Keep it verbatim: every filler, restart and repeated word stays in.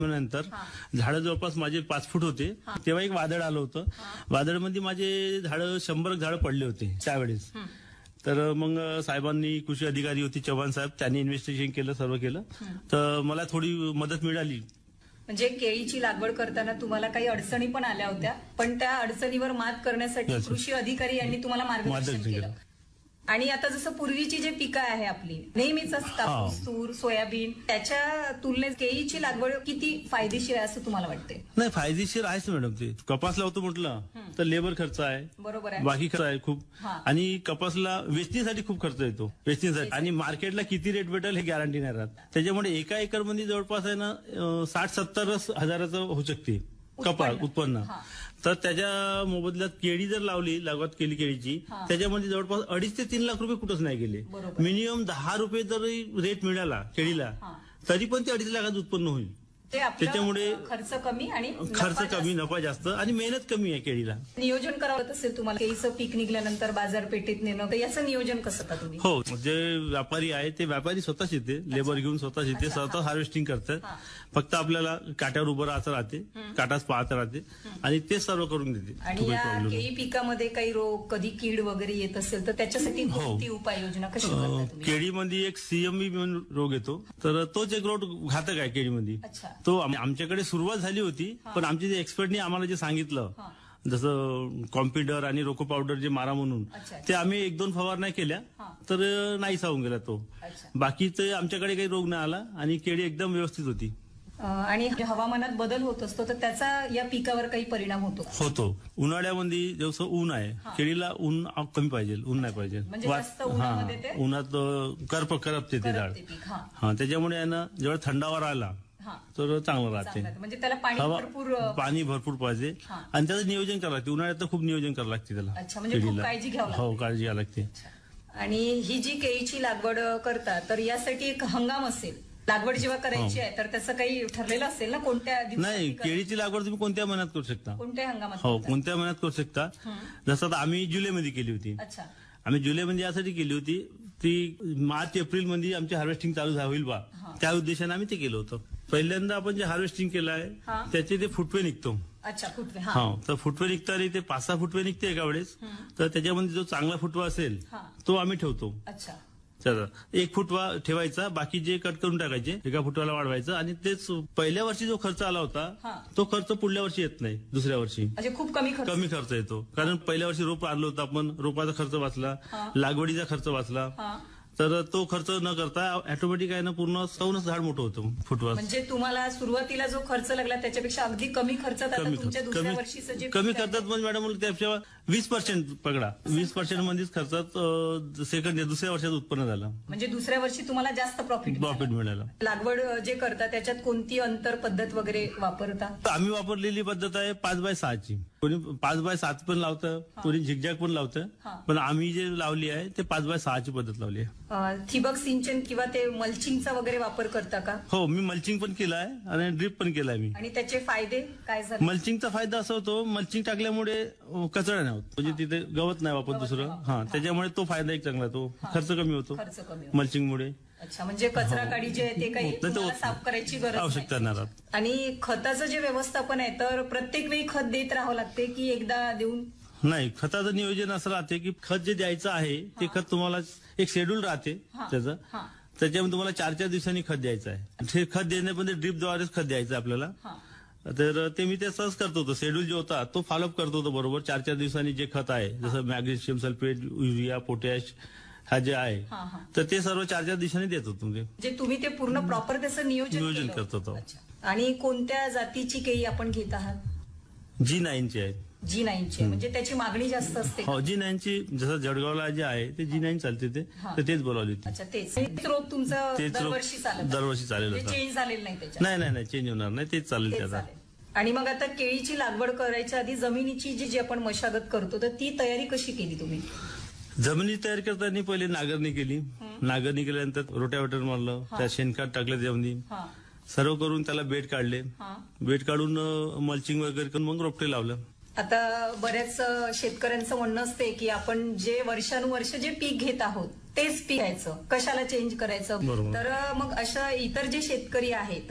नंतर झाडं जवळपास माझे पाच फूट होते. तेव्हा एक वादळ आलं होतं. वादळमध्ये माझे झाडं शंभर झाडं पडले होते त्यावेळेस. तर मग साहेबांनी, कृषी अधिकारी होते चव्हाण साहेब, त्यांनी इन्व्हेस्टिगेशन केलं, सर्व केलं. तर मला थोडी मदत मिळाली. म्हणजे केळीची लागवड करताना तुम्हाला काही अडचणी पण आल्या होत्या, पण त्या अडचणीवर मात करण्यासाठी कृषी अधिकारी यांनी तुम्हाला मार्गदर्शन केलं. आणि आता जसं पूर्वीची जे पिकं आहे आपली नेहमीच कापूस, तूर, सोयाबीन, त्याच्या तुलनेत केळीची लागवड किती फायदेशीर आहे असं तुम्हाला वाटते? नाही, फायदेशीर आहेच मॅडम. ते कपास लावतो म्हटलं तर लेबर खर्च आहे, बरोबर आहे, बाकी खर्च आहे खूप. आणि कपासला वेचणीसाठी खूप खर्च येतो, वेचणीसाठी. आणि मार्केटला किती रेट भेटेल हे गॅरंटी नाही राहत. त्याच्यामुळे एका एकर मध्ये जवळपास आहे ना साठ सत्तर हजाराचं होऊ शकते कपास उत्पन्न. तर त्याच्या मोबदल्यात केळी जर लावली, लागवड केली केळीची, त्याच्यामध्ये जवळपास अडीच ते तीन लाख रुपये कुठंच नाही गेले. मिनिमम दहा रुपये जरी रेट मिळाला केळीला तरी पण ते अडीच लाखाचं उत्पन्न होईल. त्याच्यामुळे खर्च कमी आणि खर्च कमी, नफा जास्त आणि मेहनत कमी आहे केळीला. नियोजन करावं असेल तुम्हाला केळीचं पीक निघाल्यानंतर बाजारपेठेत नेणं, तर याचं नियोजन कसं का तुम्ही? हो, जे व्यापारी आहे ते व्यापारी स्वतःच येते, लेबर घेऊन स्वतःच येते, स्वतः हार्वेस्टिंग करतात. फक्त आपल्याला काट्यावर उभं राहायचं राहते, काटाच पाहत राहते आणि ते सर्व करून देते. आणि या केळी पिकामध्ये काही रोग, कधी कीड वगैरे येत असेल तर त्याच्यासाठी कोणती उपाययोजना कशी करता तुम्ही? केळीमध्ये एक सीएमई म्हणून रोग येतो, तर तोच एक रोग घातक आहे केळीमध्ये. तो आमच्याकडे सुरुवात झाली होती, पण आमचे जे एक्सपर्टनी आम्हाला जे सांगितलं, जसं कॉम्प्युटर आणि रोको पावडर जे मारा म्हणून, ते आम्ही एक दोन फवारण्या केल्या तर नाही सावून गेला तो. बाकीचे आमच्याकडे काही रोग नाही आला आणि केळी एकदम व्यवस्थित होती. आणि हवामानात बदल होत असतो तर त्याचा या पिकावर काही परिणाम होतो? होतो. उन्हाळ्यामध्ये जसं ऊन आहे, केळीला ऊन कमी पाहिजे, ऊन नाही पाहिजे. उन्हात करप करपते ते झाड. हा, त्याच्यामुळे आहे ना, जेव्हा थंडावा आला तर चांगलं राहते. म्हणजे त्याला पाणी भरपूर पाणी भरपूर पाहिजे आणि त्याचं नियोजन करावं लागते. उन्हाळ्यात तर खूप नियोजन करावं लागते त्याला. म्हणजे काळजी घ्यावी. हो, काळजी घ्यावी लागते. आणि ही जी केळीची लागवड करतात तर यासाठी एक हंगाम असेल, लागवड जेव्हा करायची आहे तर त्याचं काही ठरलेलं असेल ना? कोणत्या? नाही, केळीची लागवड तुम्ही कोणत्या महिन्यात करू शकता, कोणत्या हंगामात? हो, कोणत्या महिन्यात करू शकता. जसं आता आम्ही जुलैमध्ये केली होती. अच्छा. आम्ही जुलैमध्ये यासाठी केली होती, ती मार्च एप्रिल मध्ये आमची हार्वेस्टिंग चालू होईल बा, त्या उद्देशाने आम्ही ते केलं होतं. पहिल्यांदा आपण जे हार्वेस्टिंग केलं आहे त्याचे ते फुटवे निघतो. अच्छा, फुटवे. हा, तर फुटवे निघताना ते पाच सहा फुटवे निघते एका वेळेस. तर त्याच्यामध्ये जो चांगला फुटवा असेल तो आम्ही ठेवतो. अच्छा. एक फुटवा ठेवायचा, बाकी जे कट करून टाकायचे, एका फुटवाला वाढवायचं. आणि तेच पहिल्या वर्षी जो खर्च आला होता तो खर्च पुढल्या वर्षी येत नाही, दुसऱ्या वर्षी. म्हणजे खूप कमी खर्च कमी खर्च येतो. कारण पहिल्या वर्षी रोप आणलं होतं आपण, रोपाचा खर्च वाचला, लागवडीचा खर्च वाचला. तर तो खर्च न करता ऑटोमॅटिक आहे ना, पूर्ण सौनच झाड मोठं होतं फुटवा. म्हणजे तुम्हाला सुरुवातीला जो खर्च लागला त्याच्यापेक्षा अगदी कमी खर्चात दुसऱ्या वर्षीचं जे कमी खर्चात म्हणजे मॅडम त्यापेक्षा वीस पर्सेंट पकडा, वीस पर्सेंट मध्येच खर्चात सेकंड दुसऱ्या वर्षात उत्पन्न झालं. म्हणजे दुसऱ्या वर्षी तुम्हाला जास्त प्रॉफिट प्रॉफिट मिळालं. लागवड जे करता त्याच्यात कोणती अंतर पद्धत वगैरे वापरता? आम्ही वापरलेली पद्धत आहे पाच बाय सहाची. कोणी पाच बाय सात पण लावतं, कोणी झिकझॅक पण लावतं, पण आम्ही जे लावली आहे ते पाच बाय सहाची पद्धत लावली आहे. ठिबक सिंचन किंवा ते मल्चिंगचा वगैरे वापर करता का? हो, मी मल्चिंग पण केलं आहे आणि ड्रिप पण केलाय मी. आणि त्याचे फायदे काय झाले? मल्चिंगचा फायदा असा होतो, मल्चिंग टाकल्यामुळे कचरा नाही होत, म्हणजे तिथे गवत नाही वापरत दुसरं. हा, त्याच्यामुळे तो फायदा एक चांगला, तो खर्च कमी होतो मल्चिंगमुळे. अच्छा, म्हणजे कचरा काडी जे आहे ते काही साफ करायची गरज आवश्यकता नाही. आणि खताचं जे व्यवस्थापन आहे तर प्रत्येक वेळी खत देत राहावं लागते की एकदा देऊन? नाही, खताचं नियोजन असं राहते की खत जे द्यायचं आहे ते खत तुम्हाला एक शेड्यूल राहते त्याचं. त्याच्यामध्ये तुम्हाला चार चार दिवसांनी खत द्यायचं आहे. ते खत देण्यामध्ये ड्रिपद्वारेच खत द्यायचं आपल्याला. तर ते मी ते सहज करत होतो, शेड्यूल जो होता तो फॉलोअप करत होतो बरोबर. चार चार दिवसांनी जे खत आहे, जसं मॅग्नेशियम सल्फेट, युरिया, पोटॅश हा जे आहे, तर ते सर्व चार चार दिवसांनी देत होतो. म्हणजे तुम्ही ते पूर्ण प्रॉपर त्याचं नियोजन करत होतो. आणि कोणत्या जातीची केळी आपण घेत आहात? जी नाईनची आहे. जी नाईनची म्हणजे त्याची मागणी जास्त असते? हो, जी नाईनची. जसं जळगावला जे आहे ते जी नाईन चालते, ते तर तेच बोलावली होती. अच्छा, तेच रोप तुमचं दरवर्षी चालेल? दरवर्षी चालेल. चेंज झालेलं नाही त्याच्यात? नाही नाही नाही, चेंज होणार नाही, तेच चालेल त्याचा. आणि मग आता केळीची लागवड करायच्या आधी जमिनीची जी जी आपण मशागत करतो तर ती तयारी कशी केली तुम्ही? जमिनी तयार करताना पहिले नांगरणी केली. नांगरणी केल्यानंतर रोटावेटर मारलं, त्या शेणखत टाकलं जमिनी, सर्व करून त्याला बेड काढले. बेड काढून मल्चिंग वगैरे करून मग रोपटे लावलं. आता बऱ्याच शेतकऱ्यांचं म्हणणं असते की आपण जे वर्षानुवर्ष जे पीक घेत आहोत तेच पीक घ्यायचं, कशाला चेंज करायचं? तर मग अशा इतर जे शेतकरी आहेत